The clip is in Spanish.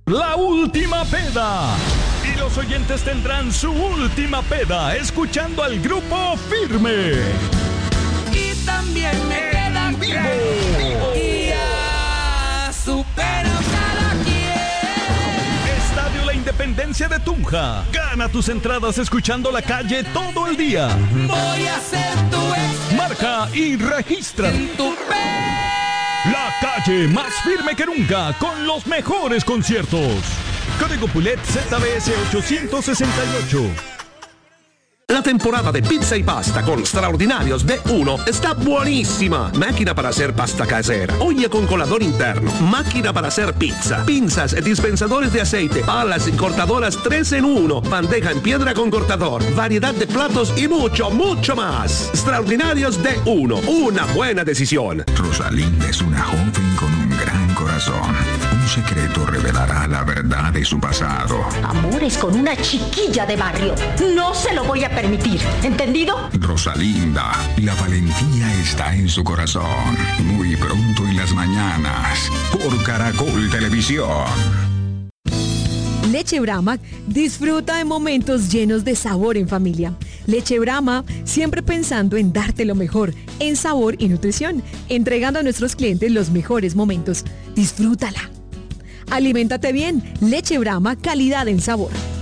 La última peda. Y los oyentes tendrán su última peda escuchando al Grupo Firme. Y también me quedan vivo. Y ya supero cada quien. Estadio La Independencia de Tunja. Gana tus entradas escuchando La Calle todo el día. Voy a ser tu ex. Marca y registra. En tu La Calle, más firme que nunca, con los mejores conciertos. Código Pulet ZBS 868. La temporada de pizza y pasta con Extraordinarios D1 está buenísima. Máquina para hacer pasta casera, olla con colador interno, máquina para hacer pizza, pinzas, dispensadores de aceite, palas y cortadoras 3 en 1, bandeja en piedra con cortador, variedad de platos y mucho, mucho más. Extraordinarios D1, una buena decisión. Rosalinda es una joven con un gran corazón. Un secreto revelará la verdad de su pasado. Amores con una chiquilla de barrio. No se lo voy a permitir. ¿Entendido? Rosalinda, la valentía está en su corazón. Muy pronto en las mañanas, por Caracol Televisión. Leche Brahma disfruta de momentos llenos de sabor en familia. Leche Brahma, siempre pensando en darte lo mejor en sabor y nutrición, entregando a nuestros clientes los mejores momentos. Disfrútala. Aliméntate bien. Leche Brahma, calidad en sabor.